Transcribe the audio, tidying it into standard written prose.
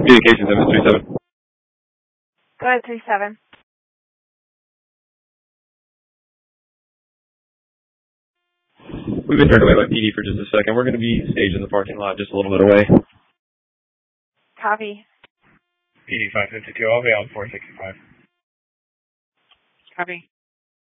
Communications, MS37. Go ahead, 37. We've been turned away by PD for just a second. We're going to be staged in the parking lot just a little bit away. Copy. PD 552, I'll be on 465. Copy.